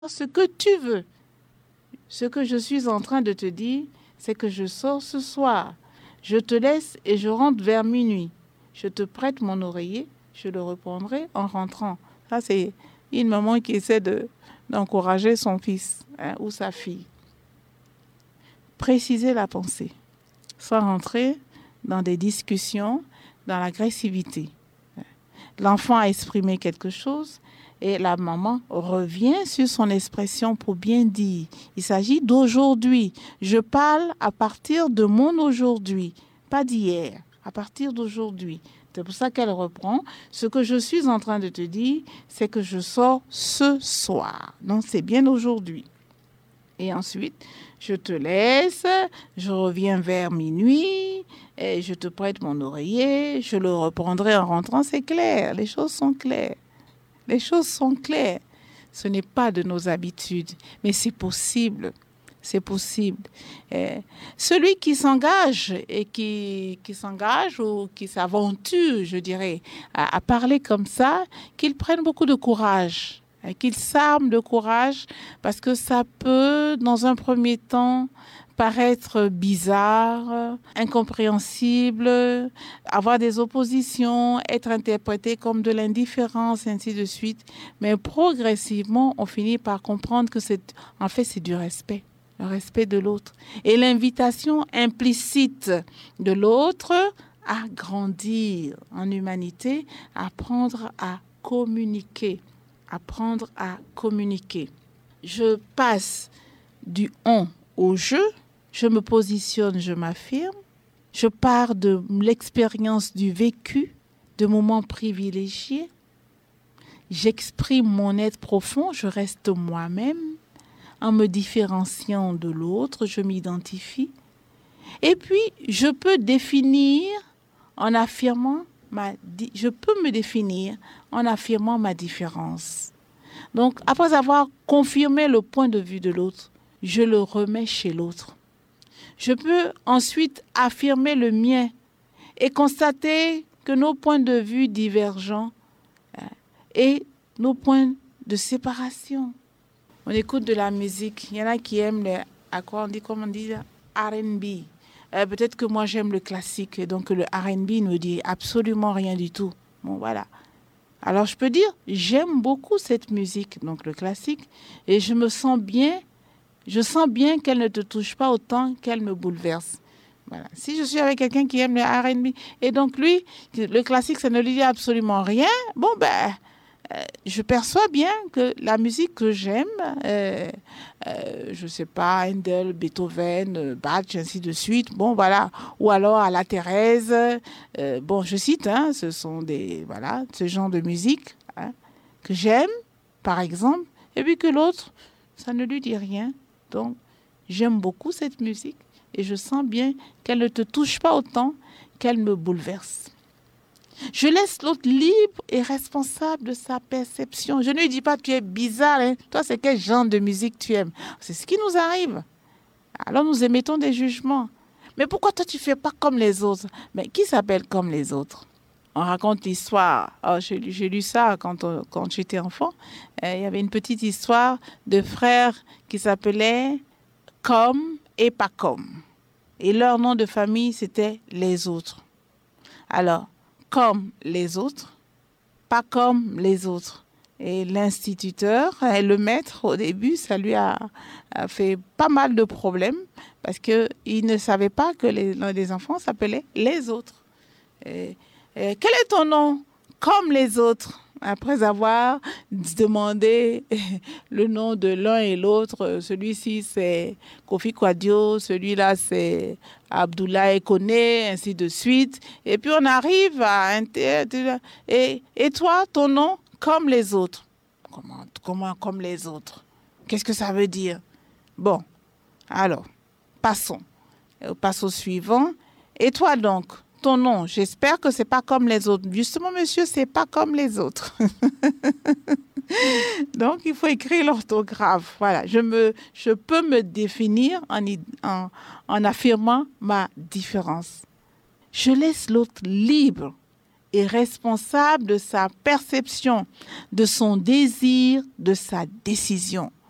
ce que tu veux. Ce que je suis en train de te dire, c'est que je sors ce soir. Je te laisse et je rentre vers minuit. Je te prête mon oreiller, je le reprendrai en rentrant. Ça, c'est une maman qui essaie d'encourager son fils ou sa fille. Préciser la pensée, sans rentrer dans des discussions, dans l'agressivité. L'enfant a exprimé quelque chose et la maman revient sur son expression pour bien dire. Il s'agit d'aujourd'hui. Je parle à partir de mon aujourd'hui, pas d'hier, à partir d'aujourd'hui. C'est pour ça qu'elle reprend. Ce que je suis en train de te dire, c'est que je sors ce soir. Donc, c'est bien aujourd'hui. Et ensuite, je te laisse, je reviens vers minuit, et je te prête mon oreiller, je le reprendrai en rentrant, c'est clair, les choses sont claires. Les choses sont claires. Ce n'est pas de nos habitudes, mais c'est possible. C'est possible. Celui qui s'engage et qui s'engage ou qui s'aventure, je dirais, à parler comme ça, qu'il prenne beaucoup de courage, qu'il s'arme de courage, parce que ça peut, dans un premier temps, paraître bizarre, incompréhensible, avoir des oppositions, être interprété comme de l'indifférence, ainsi de suite. Mais progressivement, on finit par comprendre que c'est du respect. Le respect de l'autre. Et l'invitation implicite de l'autre à grandir en humanité, à apprendre à communiquer. Apprendre à communiquer. Je passe du on au je me positionne, je m'affirme. Je pars de l'expérience du vécu, de moments privilégiés. J'exprime mon être profond, je reste moi-même. En me différenciant de l'autre, je m'identifie. Et puis, je peux me définir en affirmant ma différence. Donc, après avoir confirmé le point de vue de l'autre, je le remets chez l'autre. Je peux ensuite affirmer le mien et constater que nos points de vue divergents et nos points de séparation. On écoute de la musique. Il y en a qui aiment comment on dit, R&B. Peut-être que moi, j'aime le classique. Et donc, le R&B ne me dit absolument rien du tout. Bon, voilà. Alors, je peux dire, j'aime beaucoup cette musique, donc le classique. Et je sens bien qu'elle ne te touche pas autant qu'elle me bouleverse. Voilà. Si je suis avec quelqu'un qui aime le R&B, et donc lui, le classique, ça ne lui dit absolument rien, bon, je perçois bien que la musique que j'aime, je ne sais pas, Handel, Beethoven, Bach, ainsi de suite, bon voilà, ou alors à la Thérèse, je cite, ce sont ce genre de musique que j'aime, par exemple, et puis que l'autre, ça ne lui dit rien. Donc, j'aime beaucoup cette musique et je sens bien qu'elle ne te touche pas autant qu'elle me bouleverse. Je laisse l'autre libre et responsable de sa perception. Je ne lui dis pas, tu es bizarre, toi, c'est quel genre de musique tu aimes? C'est ce qui nous arrive. Alors, nous émettons des jugements. Mais pourquoi toi, tu ne fais pas comme les autres? Mais qui s'appelle comme les autres? On raconte l'histoire. Oh, j'ai lu ça quand j'étais enfant. Il y avait une petite histoire de frères qui s'appelaient Comme et Pas Comme. Et leur nom de famille, c'était les autres. Alors, comme les autres, pas comme les autres. Et l'instituteur, le maître, au début, ça lui a fait pas mal de problèmes parce qu'il ne savait pas que les enfants s'appelaient les autres. Et quel est ton nom? Comme les autres. Après avoir demandé le nom de l'un et l'autre, celui-ci c'est Kofi Kwadio, celui-là c'est Abdoulaye Koné, ainsi de suite. Et puis on arrive à... Et toi, ton nom? Comme les autres. Comment comme les autres? Qu'est-ce que ça veut dire? Bon, alors, passons. On passe au suivant. Et toi donc? Ton nom, j'espère que c'est pas comme les autres. Justement, monsieur, c'est pas comme les autres. Donc, il faut écrire l'orthographe. Voilà, je peux me définir en affirmant ma différence. Je laisse l'autre libre et responsable de sa perception, de son désir, de sa décision.